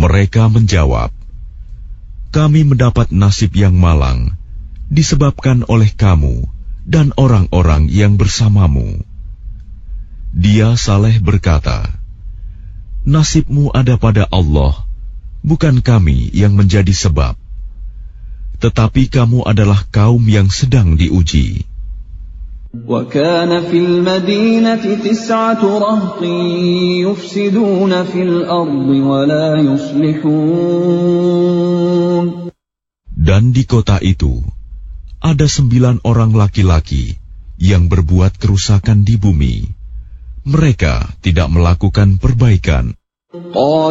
Mereka menjawab, kami mendapat nasib yang malang disebabkan oleh kamu dan orang-orang yang bersamamu. Dia Saleh berkata, nasibmu ada pada Allah, bukan kami yang menjadi sebab. Tetapi kamu adalah kaum yang sedang diuji. وَكَانَ فِي الْمَدِينَةِ 9 رَهْطٍ يُفْسِدُونَ فِي الْأَرْضِ وَلَا يُصْلِحُونَ. Dan di kota itu ada 9 orang laki-laki yang berbuat kerusakan di bumi. Mereka tidak melakukan perbaikan.